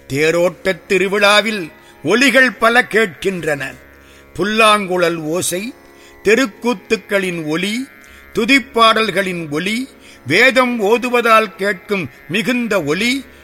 தேரோட்டத் திருவிழாவில் ஒலிகள் பல கேட்கின்றன. புல்லாங்குழல் ஓசை, தெருக்கூத்துக்களின் ஒலி, துதிப்பாடல்களின் ஒலி, வேதம் ஓதுவதால் கேட்கும் மிகுந்த ஒலி,